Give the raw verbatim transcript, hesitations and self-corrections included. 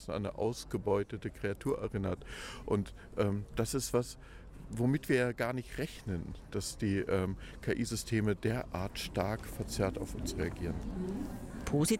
an eine ausgebeutete Kreatur erinnert. Und ähm, das ist was, womit wir ja gar nicht rechnen, dass die ähm, K I-Systeme derart stark verzerrt auf uns reagieren. Positiv